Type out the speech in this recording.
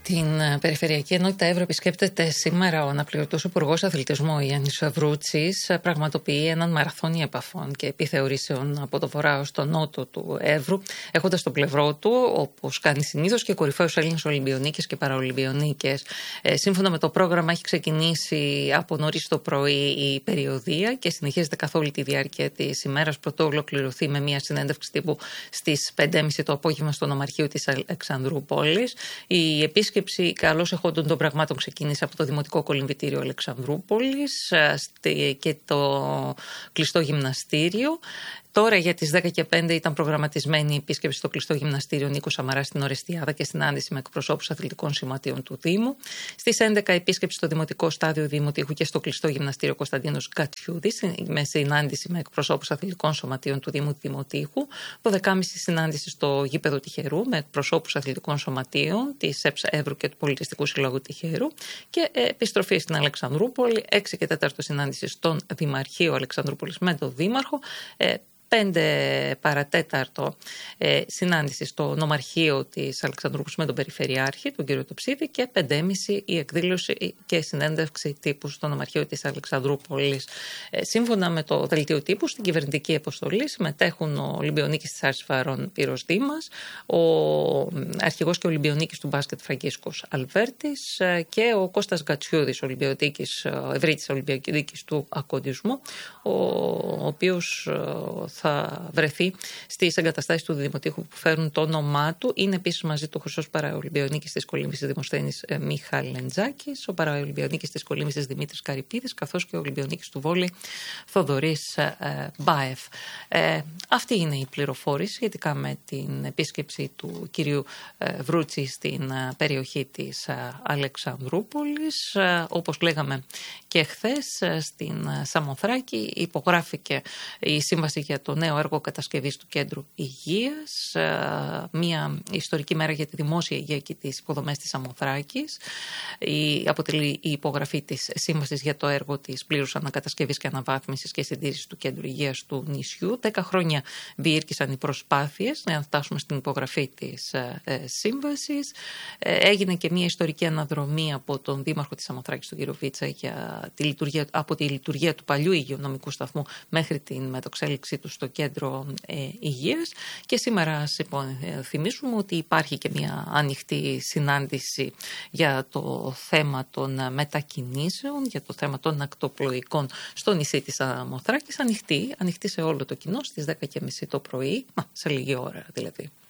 Την Περιφερειακή Ενότητα Εύρω επισκέπτεται σήμερα ο αναπληρωτός Υπουργός Αθλητισμού Γιάννης Βρούτσης. Πραγματοποιεί έναν μαραθώνιο επαφών και επιθεωρήσεων από το βορρά ως το νότο του Εύρου, έχοντας στο πλευρό του, όπως κάνει συνήθως, και κορυφαίους Έλληνες Ολυμπιονίκες και Παραολυμπιονίκες. Σύμφωνα με το πρόγραμμα, έχει ξεκινήσει από νωρίς το πρωί η περιοδεία και συνεχίζεται καθ' όλη τη διάρκεια της ημέρας, πρωτού ολοκληρωθεί με μια συνέντευξη τύπου στις 5.30 το απόγευμα στο Νομαρχείο της Αλεξανδρούπολης. Η επίσκεψη καλώς εχόντων των πραγμάτων ξεκίνησε από το Δημοτικό Κολυμβητήριο Αλεξανδρούπολης και το κλειστό γυμναστήριο. Τώρα για τις 10:05 ήταν προγραμματισμένη η επίσκεψη στο κλειστό γυμναστήριο Νίκου Σαμαρά στην Ορεστιάδα και συνάντηση με εκπροσώπους αθλητικών σωματείων του Δήμου. Στις 11 επίσκεψη στο Δημοτικό Στάδιο Δημοτήχου και στο κλειστό γυμναστήριο Κωνσταντίνος Κατσιούδης με συνάντηση με εκπροσώπους αθλητικών σωματείων του Δήμου Δημοτήχου. 12:30 συνάντηση στο γήπεδο Τυχερού με εκπροσώπους αθλητικών σωματείων της ΕΠΣ Εύρου και του Πολιτιστικού Συλλόγου Τυχερού. Και επιστροφή στην Αλεξανδρούπολη, 6:04 συνάντηση στον Δημαρχείο Αλεξανδρούπολης με τον Δήμαρχο. 5 παρατέταρτο συνάντηση στο Νομαρχείο της Αλεξανδρούπολης με τον Περιφερειάρχη, τον κύριο Τοψίδη, και 5:30 η εκδήλωση και συνέντευξη τύπου στο Νομαρχείο της Αλεξανδρούπολης. Σύμφωνα με το δελτίο τύπου, στην κυβερνητική αποστολή συμμετέχουν ο Ολυμπιονίκης της Άρσης Φαρών Πύρος Δήμας, ο αρχηγός και Ολυμπιονίκης του μπάσκετ Φραγκίσκος Αλβέρτης και ο Κώστας Γκατσιούδης, ευρύτης Ολυμπιονίκης του Ακοντισμού, ο οποίος θα βρεθεί στις εγκαταστάσεις του Δημοτήχου που φέρουν το όνομά του. Είναι επίσης μαζί του ο Χρυσός Παραολυμπιονίκης της Κολύμβησης Δημοσθένης Μιχάλη Λεντζάκης, ο Παραολυμπιονίκης της Κολύμβησης Δημήτρης Καρυπίδης, καθώς και ο Ολυμπιονίκης του Βόλεϊ Θοδωρής Μπάεφ. Αυτή είναι η πληροφόρηση σχετικά με την επίσκεψη του κυρίου Βρούτση στην περιοχή της Αλεξανδρούπολης. Όπως λέγαμε και χθες, στην Σαμοθράκη υπογράφηκε η σύμβαση για το νέο έργο κατασκευής του Κέντρου Υγείας, μια ιστορική μέρα για τη δημόσια υγεία και τις υποδομές της Σαμοθράκης. Αποτελεί η υπογραφή της σύμβασης για το έργο της πλήρους ανακατασκευής και αναβάθμισης και συντήρησης του Κέντρου Υγείας του νησιού. 10 χρόνια διήρκησαν οι προσπάθειες να φτάσουμε στην υπογραφή της σύμβασης. Έγινε και μια ιστορική αναδρομή από τον Δήμαρχο της Σαμοθράκης, τον κύριο Βίτσα, για από τη λειτουργία του παλιού υγειονομικού σταθμού μέχρι την μετοξέλιξή του στο Κέντρο Υγείας. Και σήμερα θυμίσουμε ότι υπάρχει και μια ανοιχτή συνάντηση για το θέμα των μετακινήσεων, για το θέμα των ακτοπλοϊκών στο νησί της Σαμοθράκης, ανοιχτή σε όλο το κοινό στις 10:30 το πρωί, σε λίγη ώρα δηλαδή.